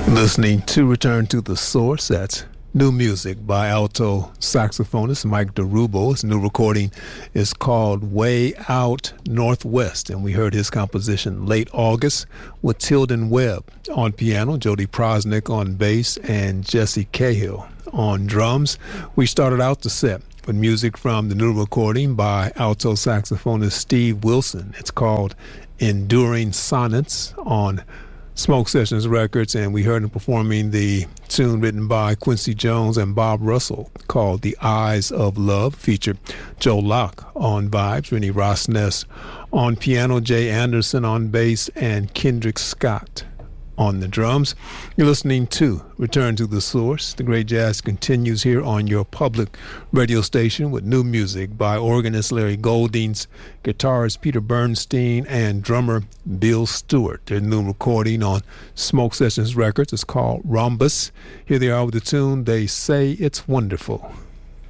Listening to Return to the Source. That's new music by alto saxophonist Mike DeRubo. His new recording is called Way Out Northwest, and we heard his composition Late August with Tilden Webb on piano, Jody Prosnick on bass, and Jesse Cahill on drums. We started out the set with music from the new recording by alto saxophonist Steve Wilson. It's called Enduring Sonnets on Smoke Sessions Records, and we heard him performing the tune written by Quincy Jones and Bob Russell called The Eyes of Love. Featured Joe Locke on vibes, Rennie Rosness on piano, Jay Anderson on bass, and Kendrick Scott on the drums. You're listening to Return to the Source. The great jazz continues here on your public radio station with new music by organist Larry Goldings, guitarist Peter Bernstein, and drummer Bill Stewart. Their new recording on Smoke Sessions Records is called Rhombus. Here they are with the tune They Say It's Wonderful.